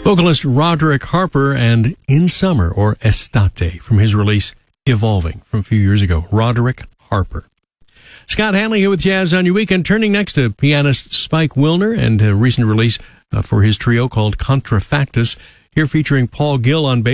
Vocalist Roderick Harper and In Summer, or Estate, from his release Evolving from a few years ago. Roderick Harper. Scott Hanley here with Jazz on Your Weekend, turning next to pianist Spike Wilner and a recent release for his trio called Contrafactus, here featuring Paul Gill on bass.